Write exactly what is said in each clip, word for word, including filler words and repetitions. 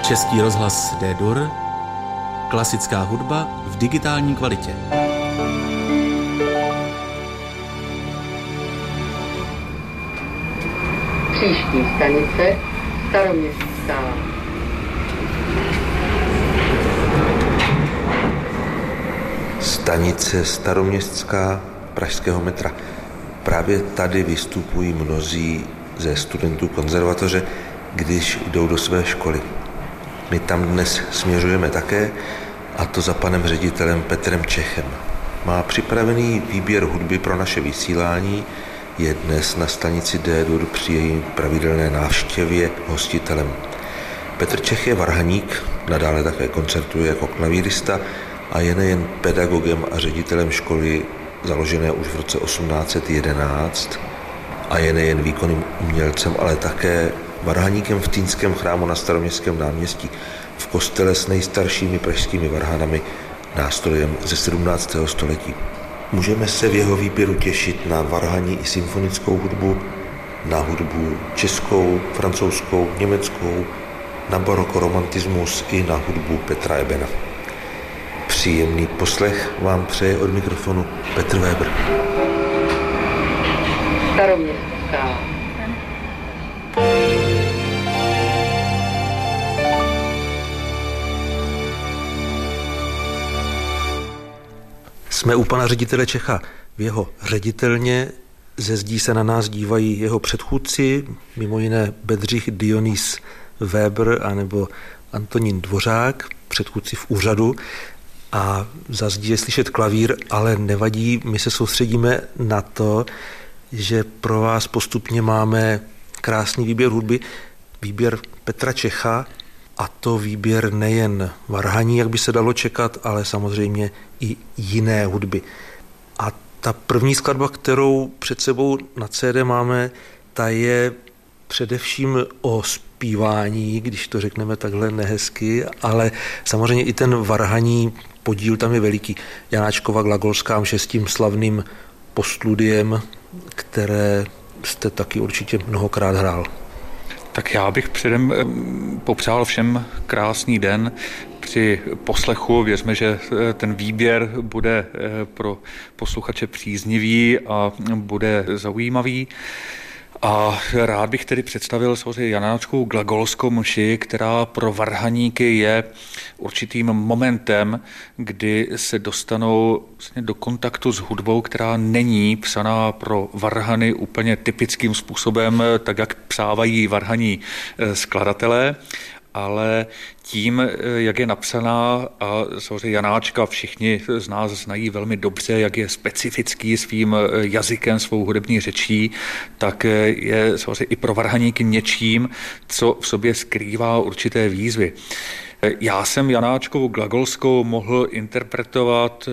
Český rozhlas D-dur, klasická hudba v digitální kvalitě. Příští stanice Staroměstská. Stanice Staroměstská pražského metra. Právě tady vystupují mnozí ze studentů konzervatoře, když jdou do své školy. My tam dnes směřujeme také, a to za panem ředitelem Petrem Čechem. Má připravený výběr hudby pro naše vysílání, je dnes na stanici D-dur při její pravidelné návštěvě hostitelem. Petr Čech je varhaník, nadále také koncertuje jako klavírista a je nejen pedagogem a ředitelem školy založené už v roce osmnáct set jedenáct a je nejen výkonným umělcem, ale také varhaníkem v Týnském chrámu na Staroměstském náměstí, v kostele s nejstaršími pražskými varhanami, nástrojem ze sedmnáctého století. Můžeme se v jeho výběru těšit na varhaní i symfonickou hudbu, na hudbu českou, francouzskou, německou, na barokoromantismus i na hudbu Petra Ebena. Příjemný poslech vám přeje od mikrofonu Petr Weber. Staroměstská. Jsme u pana ředitele Čecha v jeho ředitelně. Ze zdí se na nás dívají jeho předchůdci, mimo jiné Bedřich Dionýs Weber anebo Antonín Dvořák, předchůdci v úřadu. A za zdí je slyšet klavír, ale nevadí, my se soustředíme na to, že pro vás postupně máme krásný výběr hudby, výběr Petra Čecha, a to výběr nejen varhaní, jak by se dalo čekat, ale samozřejmě i jiné hudby. A ta první skladba, kterou před sebou na C D máme, ta je především o zpívání, když to řekneme takhle nehezky, ale samozřejmě i ten varhaní podíl tam je veliký. Janáčkova glagolská mše s tím slavným postludiem, které jste taky určitě mnohokrát hrál. Tak já bych předem popřál všem krásný den při poslechu. Věřme, že ten výběr bude pro posluchače příznivý a bude zaujímavý. A rád bych tedy představil samozřejmě Janáčkovu glagolskou mši, která pro varhaníky je určitým momentem, kdy se dostanou vlastně do kontaktu s hudbou, která není psaná pro varhany úplně typickým způsobem, tak jak psávají varhaní skladatelé, ale tím, jak je napsaná, a samozřejmě Janáčka všichni z nás znají velmi dobře, jak je specifický svým jazykem, svou hudební řečí, tak je samozřejmě i pro varhaníky něčím, co v sobě skrývá určité výzvy. Já jsem Janáčkovu glagolskou mohl interpretovat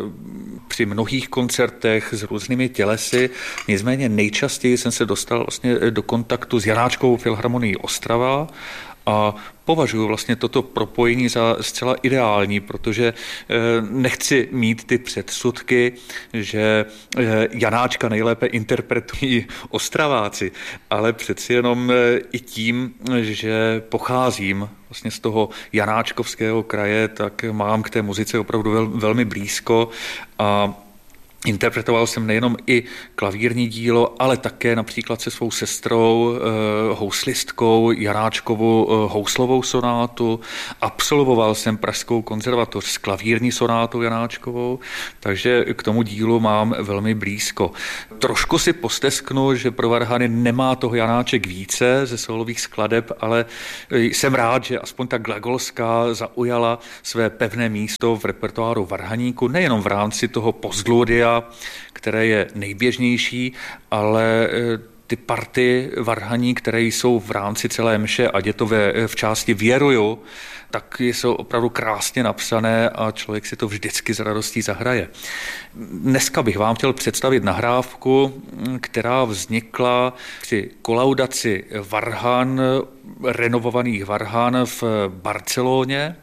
při mnohých koncertech s různými tělesy, nicméně nejčastěji jsem se dostal vlastně do kontaktu s Janáčkovou filharmonií Ostrava a považuji vlastně toto propojení za zcela ideální, protože nechci mít ty předsudky, že Janáčka nejlépe interpretují Ostraváci, ale přeci jenom i tím, že pocházím vlastně z toho janáčkovského kraje, tak mám k té muzice opravdu vel, velmi blízko a interpretoval jsem nejenom i klavírní dílo, ale také například se svou sestrou, e, houslistkou Janáčkovu e, houslovou sonátu. Absolvoval jsem Pražskou konzervatoř s klavírní sonátou Janáčkovou, takže k tomu dílu mám velmi blízko. Trošku si postesknu, že pro varhany nemá toho Janáček více ze sólových skladeb, ale jsem rád, že aspoň ta glagolská zaujala své pevné místo v repertoáru varhaníku, nejenom v rámci toho postludia, které je nejběžnější, ale ty party varhaní, které jsou v rámci celé mše, ať je to ve, v části Věruju, tak jsou opravdu krásně napsané a člověk si to vždycky s radostí zahraje. Dneska bych vám chtěl představit nahrávku, která vznikla při kolaudaci varhan, renovovaných varhan v Barceloně,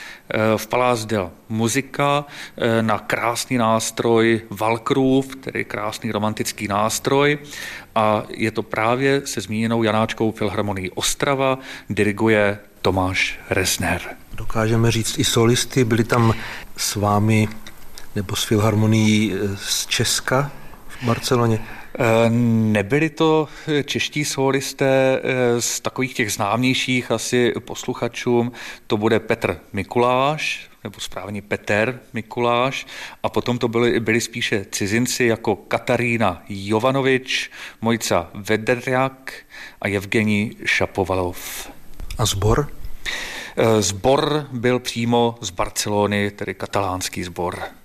v Palais de la Musica na krásný nástroj Walkruf, tedy krásný romantický nástroj, a je to právě se zmíněnou Janáčkovou filharmonií Ostrava, diriguje Tomáš Rezner. Dokážeme říct i solisty, byli tam s vámi nebo s Filharmonií z Česka v Barceloně? Nebyli to čeští solisté z takových těch známějších asi posluchačům, to bude Petr Mikuláš, nebo správně Peter Mikuláš, a potom to byli, byli spíše cizinci jako Katarína Jovanovič, Mojca Vedrjak a Evgenij Šapovalov. A sbor? Sbor byl přímo z Barcelony, tedy katalánský sbor.